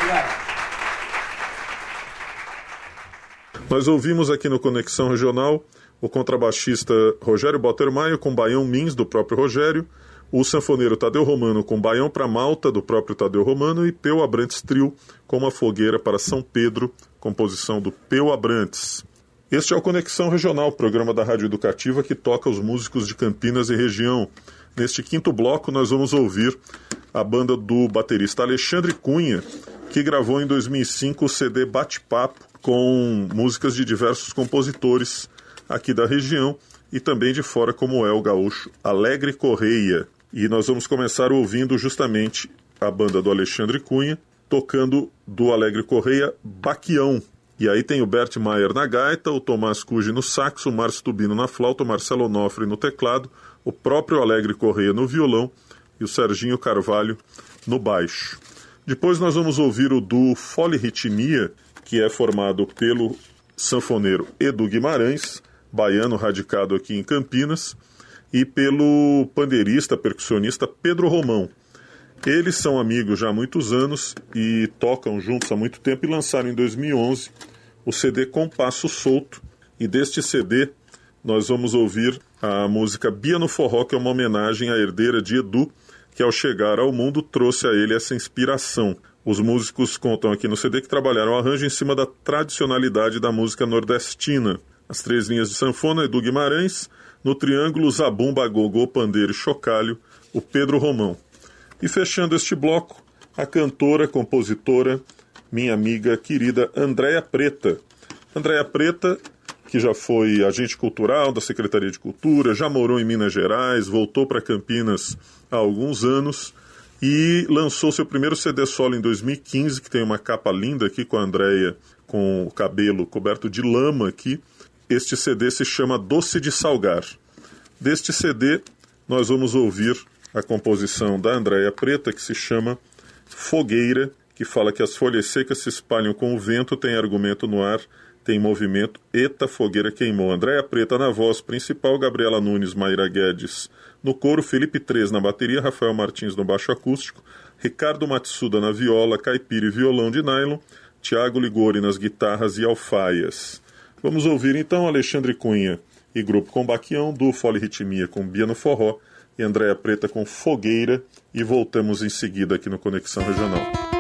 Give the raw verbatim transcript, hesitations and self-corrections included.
Obrigado. Nós ouvimos aqui no Conexão Regional o contrabaixista Rogério Bottermaio com Baião Mins, do próprio Rogério, o sanfoneiro Tadeu Romano com Baião pra Malta, do próprio Tadeu Romano, e Peu Abrantes Trio com Uma Fogueira para São Pedro, composição do Peu Abrantes. Este é o Conexão Regional, programa da Rádio Educativa que toca os músicos de Campinas e região. Neste quinto bloco nós vamos ouvir a banda do baterista Alexandre Cunha, que gravou em dois mil e cinco o C D Bate-Papo com músicas de diversos compositores aqui da região e também de fora, como é o gaúcho Alegre Correia. E nós vamos começar ouvindo justamente a banda do Alexandre Cunha, tocando do Alegre Correia Baquião. E aí tem o Bert Maier na gaita, o Tomás Cuge no saxo, o Márcio Tubino na flauta, o Marcelo Onofre no teclado, o próprio Alegre Correia no violão e o Serginho Carvalho no baixo. Depois nós vamos ouvir o duo Folirritmia, que é formado pelo sanfoneiro Edu Guimarães, baiano radicado aqui em Campinas, e pelo pandeirista, percussionista Pedro Romão. Eles são amigos já há muitos anos e tocam juntos há muito tempo e lançaram em dois mil e onze o C D Compasso Solto, e deste C D nós vamos ouvir a música Bia no Forró, que é uma homenagem à herdeira de Edu, que ao chegar ao mundo trouxe a ele essa inspiração. Os músicos contam aqui no C D que trabalharam o arranjo em cima da tradicionalidade da música nordestina. As três linhas de sanfona, Edu Guimarães, no triângulo, zabumba, gogô, pandeiro e chocalho, o Pedro Romão. E fechando este bloco, a cantora, compositora, minha amiga querida Andréia Preta. Andréia Preta, que já foi agente cultural da Secretaria de Cultura, já morou em Minas Gerais, voltou para Campinas há alguns anos e lançou seu primeiro C D solo em dois mil e quinze, que tem uma capa linda aqui com a Andréia, com o cabelo coberto de lama aqui. Este C D se chama Doce de Salgar. Deste C D, nós vamos ouvir a composição da Andréia Preta, que se chama Fogueira, que fala que as folhas secas se espalham com o vento, tem argumento no ar, tem movimento, eita, fogueira queimou. Andréia Preta na voz principal, Gabriela Nunes, Mayra Guedes no coro, Felipe Três na bateria, Rafael Martins no baixo acústico, Ricardo Matsuda na viola, caipira e violão de nylon, Tiago Ligori nas guitarras e alfaias. Vamos ouvir então Alexandre Cunha e grupo com Baquião, do Folirritmia com Bia no Forró e Andréia Preta com Fogueira, e voltamos em seguida aqui no Conexão Regional.